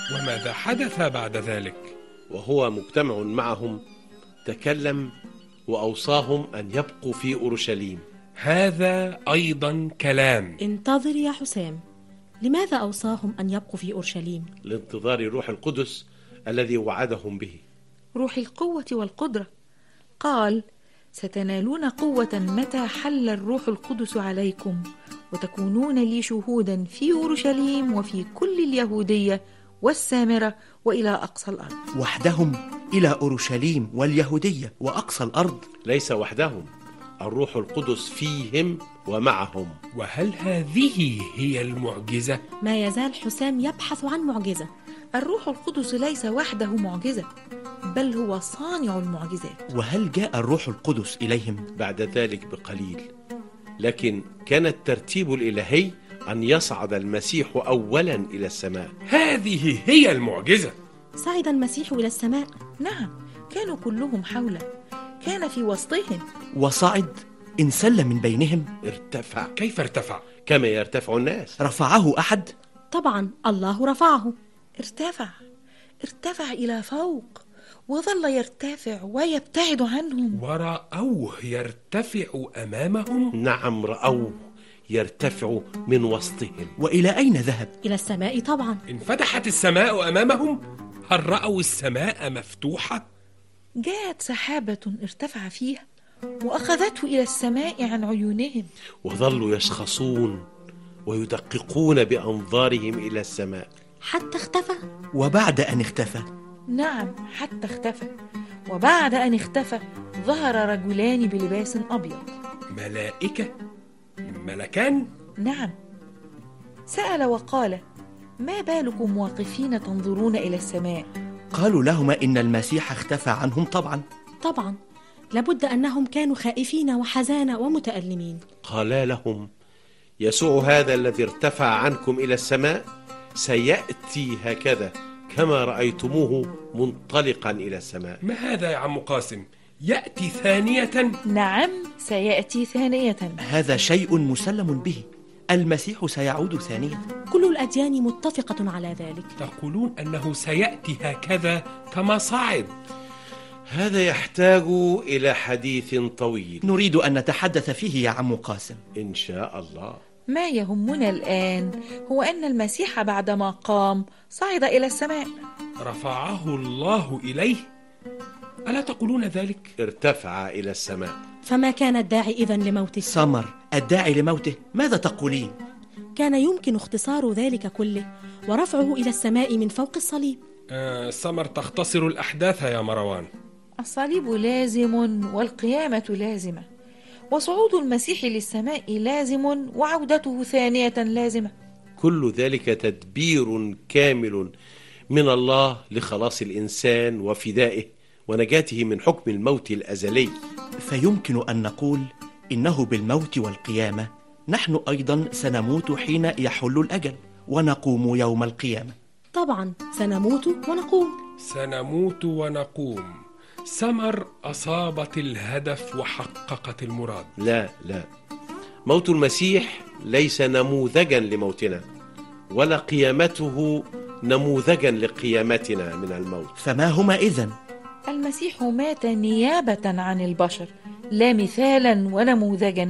وماذا حدث بعد ذلك؟ وهو مجتمع معهم تكلم وأوصاهم أن يبقوا في أورشليم. هذا أيضا كلام. انتظر يا حسام، لماذا أوصاهم أن يبقوا في أورشليم؟ لانتظار الروح القدس الذي وعدهم به. روح القوة والقدرة. قال: ستنالون قوة متى حل الروح القدس عليكم، وتكونون لي شهودا في أورشليم وفي كل اليهودية والسامرة وإلى أقصى الأرض. وحدهم إلى أورشليم واليهودية وأقصى الأرض؟ ليس وحدهم، الروح القدس فيهم ومعهم. وهل هذه هي المعجزة؟ ما يزال حسام يبحث عن معجزة. الروح القدس ليس وحده معجزة، بل هو صانع المعجزات. وهل جاء الروح القدس إليهم؟ بعد ذلك بقليل، لكن كان الترتيب الإلهي أن يصعد المسيح أولا إلى السماء. هذه هي المعجزة. صعد المسيح إلى السماء؟ نعم، كانوا كلهم حوله، كان في وسطهم. وصعد؟ انسل من بينهم؟ ارتفع. كيف ارتفع؟ كما يرتفع الناس. رفعه أحد؟ طبعا، الله رفعه. ارتفع إلى فوق، وظل يرتفع ويبتعد عنهم. ورأوه يرتفع أمامهم؟ نعم، رأوه يرتفع من وسطهم. وإلى أين ذهب؟ إلى السماء طبعا. انفتحت السماء أمامهم؟ هل رأوا السماء مفتوحة؟ جاءت سحابة ارتفع فيها وأخذته إلى السماء عن عيونهم، وظلوا يشخصون ويدققون بأنظارهم إلى السماء حتى اختفى. وبعد أن اختفى؟ نعم، حتى اختفى. وبعد أن اختفى ظهر رجلان بلباس أبيض. ملائكة؟ ملكان؟ نعم. سأل وقال: ما بالكم واقفين تنظرون إلى السماء؟ قالوا لهما إن المسيح اختفى عنهم. طبعا لابد أنهم كانوا خائفين وحزانا ومتألمين. قال لهم: يسوع هذا الذي ارتفع عنكم إلى السماء سيأتي هكذا كما رأيتموه منطلقا إلى السماء. ما هذا يا عم قاسم؟ يأتي ثانية؟ نعم، سيأتي ثانية. هذا شيء مسلم به، المسيح سيعود ثانية. كل الأديان متفقة على ذلك. تقولون أنه سيأتي هكذا كما صعد. هذا يحتاج إلى حديث طويل نريد أن نتحدث فيه يا عم قاسم إن شاء الله. ما يهمنا الآن هو أن المسيح بعدما قام صعد إلى السماء. رفعه الله إليه؟ ألا تقولون ذلك؟ ارتفع إلى السماء. فما كان الداعي إذن لموته؟ سمر، الداعي لموته؟ ماذا تقولين؟ كان يمكن اختصار ذلك كله ورفعه إلى السماء من فوق الصليب. سمر تختصر الأحداث يا مروان. الصليب لازم والقيامة لازمة، وصعود المسيح للسماء لازم وعودته ثانية لازمة. كل ذلك تدبير كامل من الله لخلاص الإنسان وفدائه ونجاته من حكم الموت الأزلي. فيمكن أن نقول إنه بالموت والقيامة نحن أيضا سنموت حين يحل الأجل ونقوم يوم القيامة. طبعا سنموت ونقوم. سنموت ونقوم. سمر أصابت الهدف وحققت المراد. لا، موت المسيح ليس نموذجا لموتنا، ولا قيامته نموذجا لقيامتنا من الموت. فما هما إذن؟ المسيح مات نيابة عن البشر، لا مثالا ونموذجا